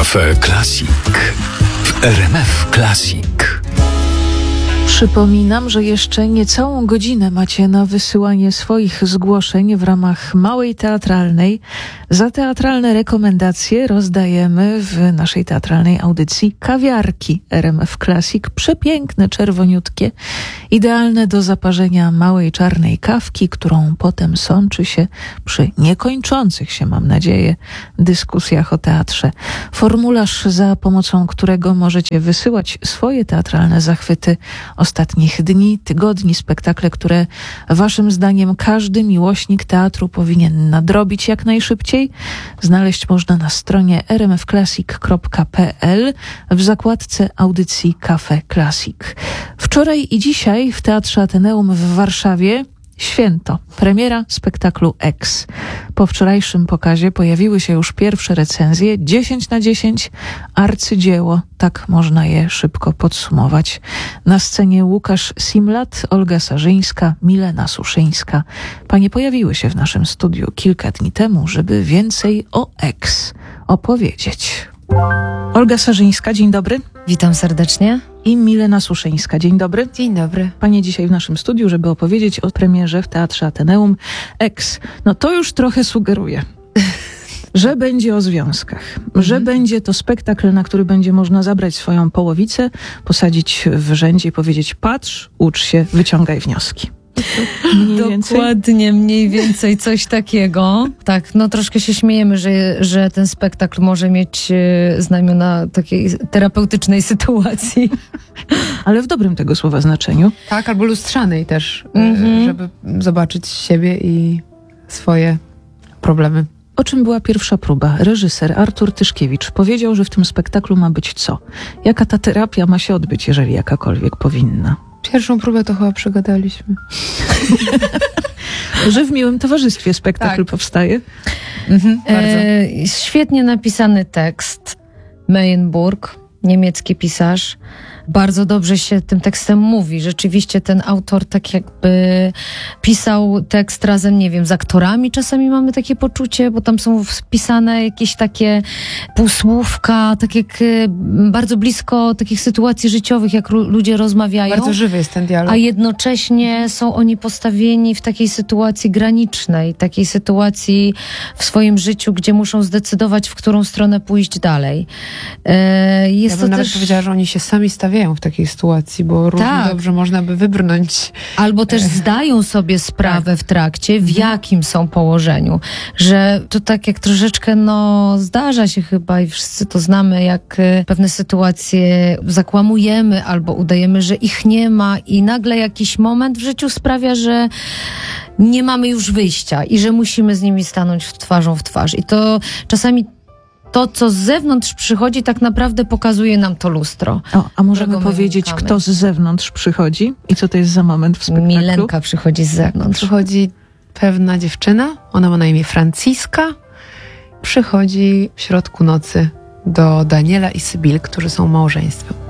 Cafe Classic w RMF Classic. Przypominam, że jeszcze niecałą godzinę macie na wysyłanie swoich zgłoszeń w ramach Małej Teatralnej. Za teatralne rekomendacje rozdajemy w naszej teatralnej audycji kawiarki RMF Classic. Przepiękne, czerwoniutkie, idealne do zaparzenia małej czarnej kawki, którą potem sączy się przy niekończących się, mam nadzieję, dyskusjach o teatrze. Formularz, za pomocą którego możecie wysyłać swoje teatralne zachwyty ostatnich dni, tygodni, spektakle, które waszym zdaniem każdy miłośnik teatru powinien nadrobić jak najszybciej, znaleźć można na stronie rmfclassic.pl w zakładce audycji Cafe Classic. Wczoraj i dzisiaj w Teatrze Ateneum w Warszawie święto, premiera spektaklu X. Po wczorajszym pokazie pojawiły się już pierwsze recenzje. 10/10, arcydzieło, tak można je szybko podsumować. Na scenie Łukasz Simlat, Olga Sarzyńska, Milena Suszyńska. Panie pojawiły się w naszym studiu kilka dni temu, żeby więcej o X opowiedzieć. Olga Sarzyńska, dzień dobry. Witam serdecznie. I Milena Suszyńska, dzień dobry. Dzień dobry. Panie dzisiaj w naszym studiu, żeby opowiedzieć o premierze w Teatrze Ateneum X. No to już trochę sugeruje, że będzie o związkach, że będzie to spektakl, na który będzie można zabrać swoją połowicę, posadzić w rzędzie i powiedzieć: patrz, ucz się, wyciągaj wnioski. Dokładnie, mniej więcej coś takiego. Tak, no troszkę się śmiejemy, że ten spektakl może mieć znamiona takiej terapeutycznej sytuacji. Ale w dobrym tego słowa znaczeniu. Tak, albo lustrzanej też, żeby zobaczyć siebie i swoje problemy. O czym była pierwsza próba? Reżyser Artur Tyszkiewicz powiedział, że w tym spektaklu ma być co? Jaka ta terapia ma się odbyć, jeżeli jakakolwiek powinna? Pierwszą próbę to chyba przegadaliśmy. Że w miłym towarzystwie spektakl powstaje. Bardzo. Świetnie napisany tekst. Meyenburg, niemiecki pisarz. Bardzo dobrze się tym tekstem mówi. Rzeczywiście ten autor tak jakby pisał tekst razem, nie wiem, z aktorami. Czasami mamy takie poczucie, bo tam są wpisane jakieś takie półsłówka, tak jak bardzo blisko takich sytuacji życiowych, jak ludzie rozmawiają. Bardzo żywy jest ten dialog. A jednocześnie są oni postawieni w takiej sytuacji granicznej, takiej sytuacji w swoim życiu, gdzie muszą zdecydować, w którą stronę pójść dalej. Ja bym nawet powiedziała, że oni się sami stawiają w takiej sytuacji, bo równie dobrze można by wybrnąć. Albo też zdają sobie sprawę w trakcie, w jakim są położeniu. Że to tak jak troszeczkę, zdarza się chyba i wszyscy to znamy, jak pewne sytuacje zakłamujemy albo udajemy, że ich nie ma i nagle jakiś moment w życiu sprawia, że nie mamy już wyjścia i że musimy z nimi stanąć twarzą w twarz. I to czasami to, co z zewnątrz przychodzi, tak naprawdę pokazuje nam to lustro. A możemy powiedzieć, kto z zewnątrz przychodzi? I co to jest za moment w spektaklu? Milenka przychodzi z zewnątrz. Przychodzi pewna dziewczyna, ona ma na imię Franciska. Przychodzi w środku nocy do Daniela i Sybil, którzy są małżeństwem.